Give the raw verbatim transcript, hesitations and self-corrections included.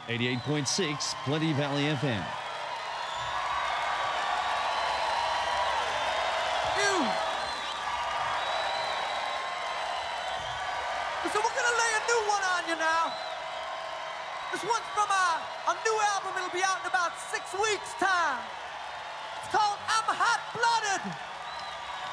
eighty-eight point six Plenty Valley F M. You. So we're gonna lay a new one on you now. This one's from a, a new album. It'll be out in about six weeks' time. It's called I'm Hot Blooded.